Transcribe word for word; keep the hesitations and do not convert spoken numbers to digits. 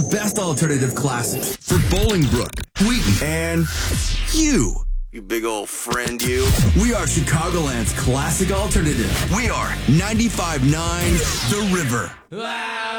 best alternative classics for Bolingbrook, Wheaton, and you. You big old friend, you. We are Chicagoland's classic alternative. We are ninety-five point nine The River.